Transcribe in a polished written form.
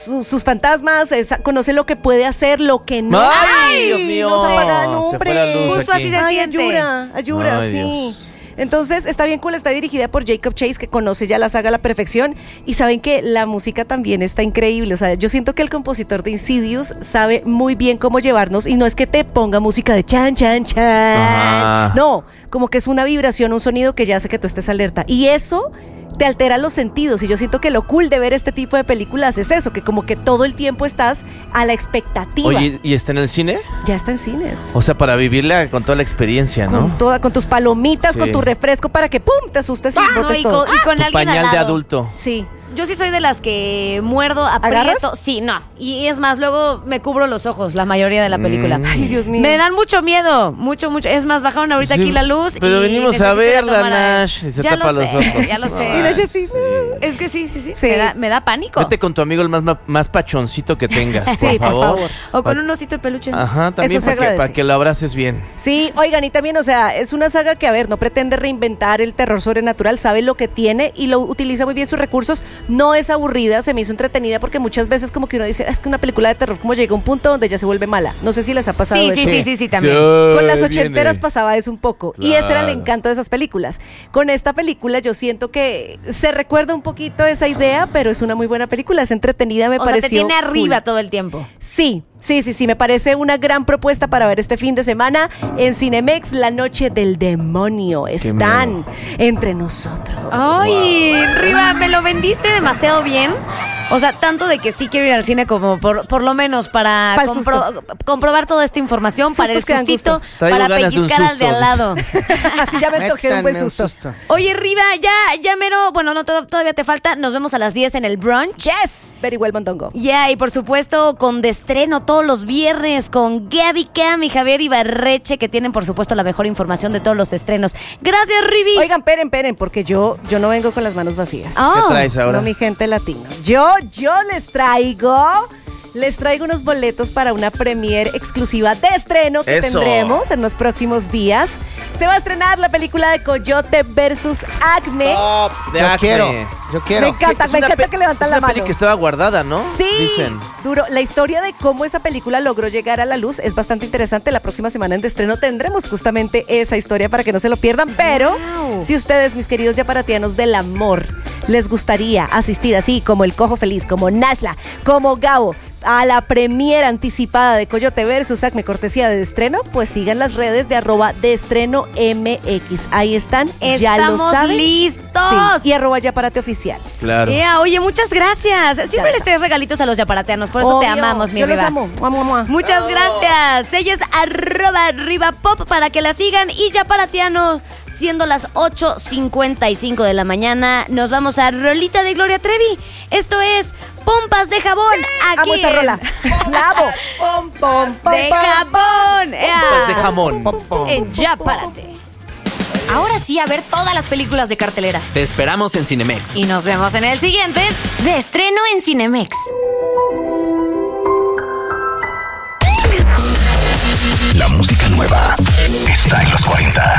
sus fantasmas, conoce lo que puede hacer, lo que no. ¡Ay, Dios mío! No se apaga, no, Se fue la luz Justo aquí. así se siente. Ayura, Ay, sí. Dios. Entonces, está bien cool, está dirigida por Jacob Chase, que conoce ya la saga a la perfección, y saben que la música también está increíble. O sea, yo siento que el compositor de Insidious sabe muy bien cómo llevarnos, y no es que te ponga música de chan, chan, chan. Ajá. No, como que es una vibración, un sonido que ya hace que tú estés alerta. Y eso te altera los sentidos, y yo siento que lo cool de ver este tipo de películas es eso, que como que todo el tiempo estás a la expectativa. Oye, ¿y está en el cine? Ya está en cines. O sea, para vivirla con toda la experiencia, ¿no? Con tus palomitas, Sí. con tu refresco para que ¡pum! Te asustes y No, botes y todo. con Tu alguien pañal al de lado. adulto. Sí. Yo sí soy de las que muerdo, ¿Agarras? aprieto. Sí, no. Y es más, luego me cubro los ojos la mayoría de la película. Ay, Dios mío. Me dan mucho miedo, mucho. Es más, bajaron ahorita Sí, aquí la luz. pero y venimos necesito a ir verla, tomar aire. Nash, y se Ya tapa lo los sé, ojos. ya lo sé. Y Nash así, Es que sí. Sí. Me da pánico. Vete con tu amigo el más pachoncito que tengas, Sí, por favor. O con un osito de peluche. Ajá, también Eso se para agradece. que lo abraces bien. Sí, oigan, y también, o sea, es una saga que, a ver, no pretende reinventar el terror sobrenatural, sabe lo que tiene y lo utiliza muy bien sus recursos. No es aburrida, se me hizo entretenida, porque muchas veces como que uno dice, es que una película de terror como llega a un punto donde ya se vuelve mala. No sé si les ha pasado eso. Sí, también. Con las ochenteras pasaba eso un poco. Y ese era el Claro. encanto de esas películas. Con esta película yo siento que se recuerda un poquito esa idea, pero es una muy buena película, es entretenida, me O sea, pareció te tiene arriba cool. todo el tiempo. Sí, me parece una gran propuesta para ver este fin de semana en Cinemex, La Noche del Demonio. Están entre nosotros. Ay, Riva, me lo vendiste demasiado bien. O sea, tanto de que sí quiero ir al cine como por lo menos para Pa'l susto. comprobar toda esta información, para el Sustos que dan sustito, gusto. Traigo para ganas de un pellizcar al de susto. al lado. Así ya me antojé de un buen Métanme un susto. Oye, Riva, ya mero, bueno, no, todavía te falta. Nos vemos a las 10 en el brunch. Yes, very well, Mondongo. Ya, y por supuesto con de estreno todos los viernes con Gaby Cam y Javier Ibarreche, que tienen por supuesto la mejor información de todos los estrenos. Gracias, Rivi. Oigan, esperen, porque yo no vengo con las manos vacías. Oh. ¿Qué traes ahora? No, mi gente latina. Yo les traigo unos boletos para una premiere exclusiva de estreno que Eso. tendremos en los próximos días. Se va a estrenar la película de Coyote versus Acme. Top de Yo Acme. quiero. Me encanta que levantan la Es una mano. peli que estaba guardada, ¿no? Sí, Dicen. duro. La historia de cómo esa película logró llegar a la luz es bastante interesante. La próxima semana en de estreno tendremos justamente esa historia para que no se lo pierdan. Pero Wow. si ustedes, mis queridos yaparatianos del amor, les gustaría asistir así como el Cojo Feliz, como Nashla, como Gabo, a la premiera anticipada de Coyote versus Acme, cortesía de estreno, pues sigan las redes de @deestreno.mx. Ahí están, ya lo Estamos saben. listos. Sí, y @yaparatioficial. Claro. Oye, muchas gracias. Siempre les traes regalitos a los yaparateanos, por eso te Obvio, amamos, mi yo los Riva. amo. Mua, mua, mua. Muchas gracias. Ella es @RivaPop para que la sigan. Y yaparatianos, siendo las 8:55 de la mañana, nos vamos a Rolita de Gloria Trevi. Esto es Pompas de Jabón. Aquí Amo esa en- rola. La amo. Pom, pom, pom, De pom. jabón. Pompas de jamón. En Ya Párate. Ahora sí, a ver todas las películas de cartelera. Te esperamos en Cinemex. Y nos vemos en el siguiente de estreno en Cinemex. La música nueva está en los 40.